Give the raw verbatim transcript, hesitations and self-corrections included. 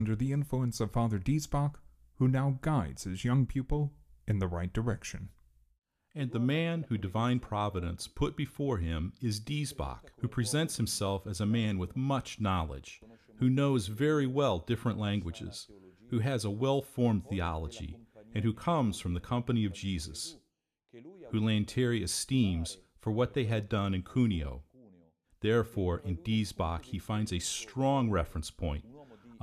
under the influence of Father Diesbach, who now guides his young pupil in the right direction. And the man who divine providence put before him is Diesbach, who presents himself as a man with much knowledge, who knows very well different languages, who has a well-formed theology, and who comes from the company of Jesus, who Lanteri esteems for what they had done in Cuneo. Therefore, in Diesbach he finds a strong reference point